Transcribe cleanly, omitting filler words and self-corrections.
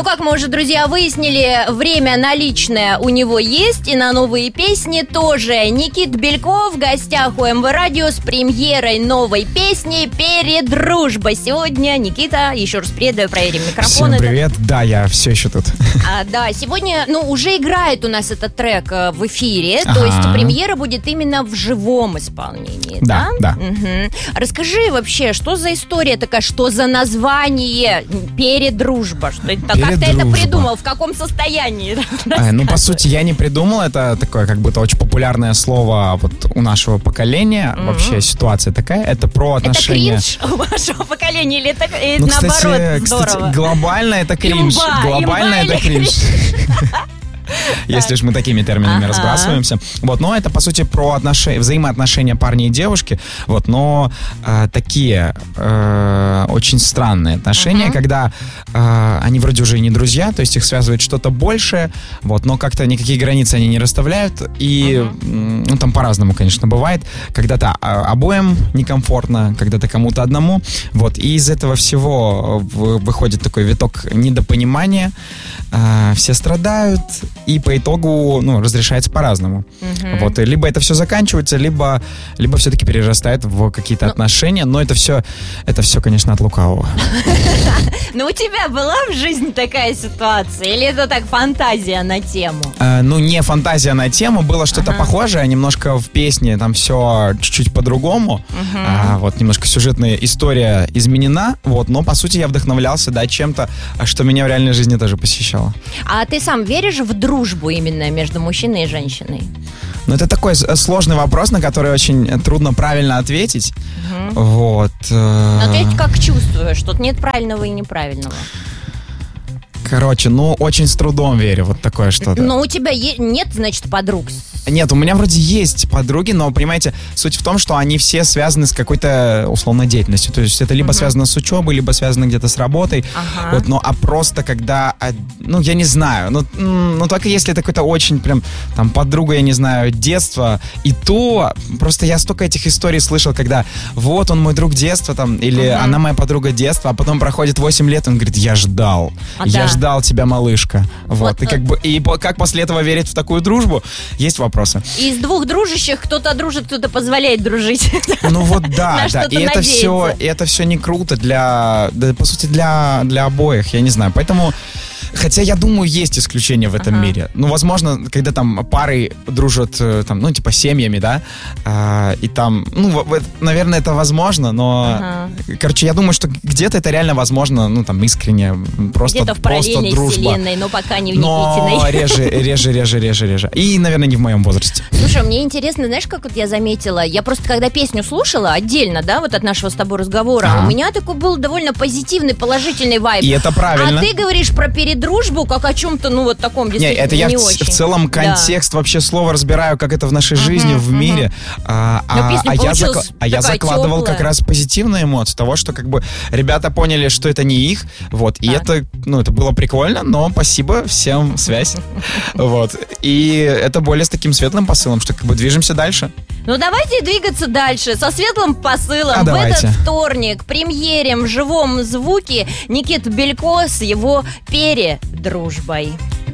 как мы уже, друзья, выяснили, время наличное у него есть, и на новые песни тоже. Никита Бельков в гостях у МВ Радио с премьерой новой песни «Передружба». Сегодня, Никита, еще раз привет, проверим микрофон. Всем привет, да, я все еще тут. Да, сегодня, уже играет у нас этот трек в эфире, то есть премьера будет именно в живом исполнении, да? Да. Угу. Расскажи вообще, что за история такая, что за название «Передружба»? Что это, как ты это придумал, в каком состоянии? По сути, я не придумал, это такое, как бы, это очень популярное слово вот у нашего поколения. Вообще ситуация такая, это про отношения. Это кринж у вашего поколения или это наоборот здорово? Кстати, глобально это кринж. Глобально это кринж. Если же мы такими терминами разбрасываемся. Но это, по сути, про взаимоотношения парня и девушки. Но такие очень странные отношения, когда они вроде уже и не друзья, то есть их связывает что-то большее, но как-то никакие границы они не расставляют. И там по-разному, конечно, бывает. Когда-то обоим некомфортно, когда-то кому-то одному. И из этого всего выходит такой виток недопонимания. Все страдают, и по итогу разрешается по-разному. И либо это все заканчивается, либо все-таки перерастает в какие-то отношения, но это все, конечно, от лукавого. Но у тебя была в жизни такая ситуация? Или это так фантазия на тему? Не фантазия на тему, было что-то похожее, немножко в песне там все чуть-чуть по-другому. Немножко сюжетная история изменена, но по сути я вдохновлялся, чем-то, что меня в реальной жизни тоже посещало. А ты сам веришь в дружбу именно между мужчиной и женщиной? Это такой сложный вопрос, на который очень трудно правильно ответить. Но ты как чувствуешь, что нет правильного и неправильного? Очень с трудом верю, такое что-то. Но у тебя нет, значит, подруг? Нет, у меня вроде есть подруги, но, понимаете, суть в том, что они все связаны с какой-то, условно, деятельностью. То есть это либо связано с учебой, либо связано где-то с работой. А просто когда, я не знаю, только если это какой-то очень прям, там, подруга, я не знаю, детства, и то, просто я столько этих историй слышал, когда вот он мой друг детства, там, или она моя подруга детства, а потом проходит 8 лет, он говорит, я ждал ждал тебя, малышка. И как после этого верить в такую дружбу, есть вопросы. Из двух дружащих кто-то дружит, кто-то позволяет дружить. Да. И это все не круто по сути, для обоих, я не знаю. Поэтому, хотя я думаю, есть исключения в этом мире. Возможно, когда там пары дружат, семьями, да, и там, наверное, это возможно, но, я думаю, что где-то это реально возможно, искренне, просто где-то в параллельной вселенной, но пока не в Никитиной. Но реже. И, наверное, не в моем возрасте. Слушай, мне интересно, знаешь, как я заметила, я просто, когда песню слушала отдельно, да, от нашего с тобой разговора, у меня такой был довольно позитивный, положительный вайб. И это правильно. А ты говоришь про передружбу, как о чем-то, таком действительно это я не в целом контекст вообще слова разбираю, как это в нашей жизни, в мире. Я закладывал как раз позитивные эмоции того, что как бы ребята поняли, что это не их, и это было прикольно, но спасибо всем, связь. И это более с таким светлым посылом, что как бы движемся дальше. Давайте двигаться дальше со светлым посылом. Давайте. Этот вторник премьерем в живом звуке Никита Белько с его «Передружбой».